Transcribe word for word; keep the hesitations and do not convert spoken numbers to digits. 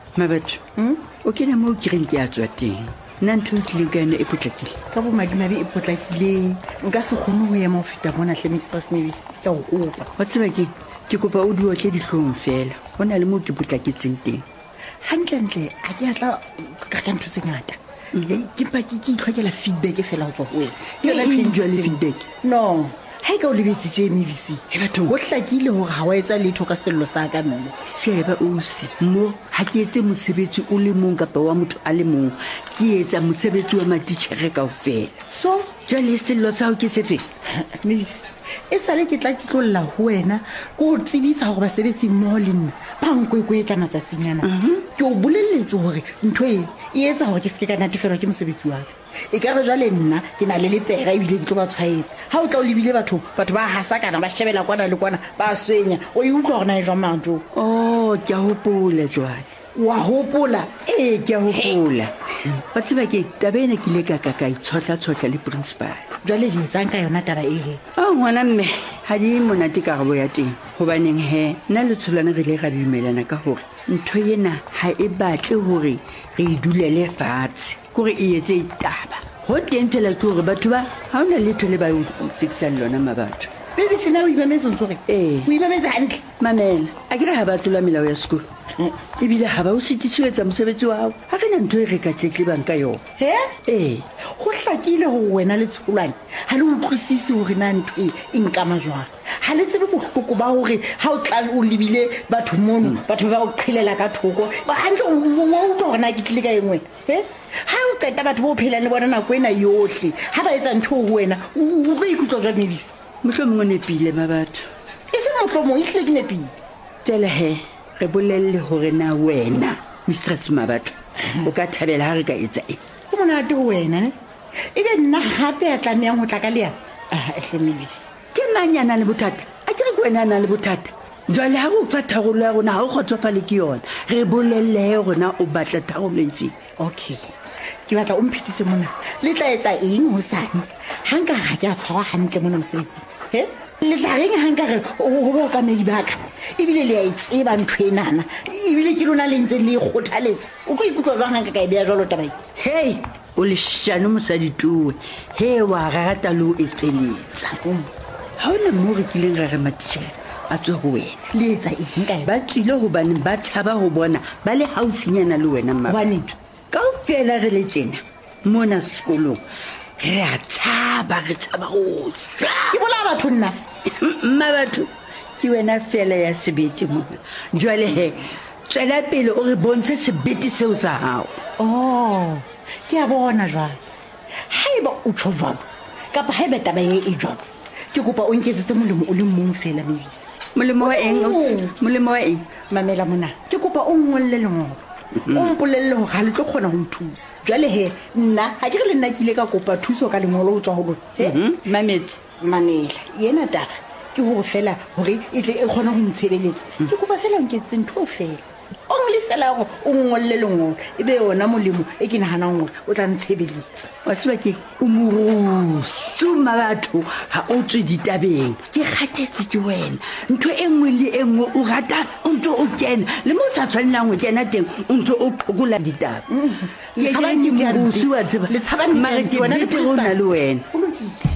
Mabatho o kena mo ke reng ke a tswa teng nna ntho e tlileng ka yone e potlakile ka bomadimabe e potlakile nka se kgone ho ema ho feta bona hle Mistress Mavis tla o kopa wa tseba ke ke kopa o di otle dihlong fela ho na le mo ke potlaketseng teng hantlentle a ke atla ka ka ntho tse ngata ke pa ke ke itlhokela feedback fela ho tswa ho wena ke la enjoy le feedback no ha ka o lebetse je Mavis e batho ho hlakile hore ha wa etsa letho ka sello sa ka nna sheba osi mo ha ke etse mosebetsi o le mong kapa wa motho a le mong ke etsa mosebetsi wa matitjhere kaofela so jwale sello sa ho ke se feng Mavis e sale ke tla ke tlolla ho wena ko tsebisa hore basebetsi mmoho le nna ba nkwekwe tla matsatsing yana ke o bolelletse hore ntho e e etsa hore ke se ke ka natefelwa ke mosebetsi wa ka e ka re jwale nna ke na le lepera ebile ke tlo ba tshwaetsa ha o tla o lebile batho batho ba hasakana ba shebela kwana le kwana ba swenya o e utlwa hore na e jwa manto oh ke a hopola jwale wa hopola e ke a hopola ba tseba ke tabene ke le ka ka ka itshotla tshotla le principal jwale le etsang ka yona taba e oh ngwana mme ha di monate ka go ya teng hobaneng he nna le tsholana re le ga dumelana ka hore ntho yena ha e batle hore re idulele fatshe kore e etse taba ho teng fela ke hore batho ba ha ona letho le ba o tsekisang lona mabatho bebe sena o ibametse ntse eh o ibametse hantle mamela a ke re ha ba tlola melao ya sekolo ebile ha ba o sitisiwetsa mosebetsi wa hao ha kana ntho e re ka tletlebang ka yona he eh go hlakile ho wena le tsholwane ha le utlwisisi hore na ntho e nkama jwang ha le tsebe bohloko ba hore ha o tla o lebile batho mono batho ba o qhilela ka thoko hantle o utlwa hore na ke tlile ka engwe he ha o qeta batho bo phelang le bona nako ena yohle ha ba etsa ntho ho wena o tlo ikutlwa jwa Mavis mohlomong o nepile mabatho e se mohlomong e hle ke nepile tele he re bolelle hore na wena Mistress Mabatho o ka thabela ha re ka etsa eng go monate ho wena ne ebe nna hape a tlameang ho tla ka leana ah ehle Mavis ke manyana le bothata a ke re ke wena na le bothata jwale ha o fa tharolo ya rona ha o kgotsofale ke yona re bolelle rona o batla tharolo e feng okay ke batla o mphitise mona le tla etsa eng ho sane hanka ga ke a tshwara hantle mona mosebetsi he le tla reng hanka re ho bo ka medi baka ebile le a itseba ntho enana ebile ke lona le ntse le kgothaletsa o tlo ikutlwa jwang hanka ka e beya jwalo tabai hey o le shano mosadi tuwe he wa rata lo etseletsa ha ona mo re kileng ra re matitjhere a tswe ho wena le etsa eng ka ba tsile ho bane ba tshaba ho bona ba le haufinyana le wena mma ba netho ka o fela re le tjena mona sekolong re a tshaba re tshaba ho swa ke bola batho nna mma batho ke wena fela ya sebete mona jwale he tswela pele o re bontshe sebete seo sa hao oh ke a bona jwale haeba o tsho jwalo kapa haeba taba e e jwalo ke kopa o nketsetse molemo o le mong fela Mavis molemo wa eng molemo wa eng mamela mona ke kopa o ngolle lengolo o mpolelle hore ha le tlo kgona ho nthusa jwale he nna ha ke re le nna ke ile ka kopa thuso ka lengolo ho tswa ho lona he mamedi mamela yena taba ke hore fela hore e tle e kgona ho ntshebeletsa ke kopa fela o nketsetse ntho fela o ngole fela go o ngolle lengolo ebe yona molemo e ke nahanang hore o tla ntshebeletsa wa tseba ke o morusu mabatho ha o tswe ditabeng ke kgathetse ke wena ntho e nngwe le e nngwe o rata o ntse o kena le mo sa tshwanelang ho kena teng o ntse o phokola ditaba ke ke morusu wa tseba le tshaba mare ke bete ho na le wena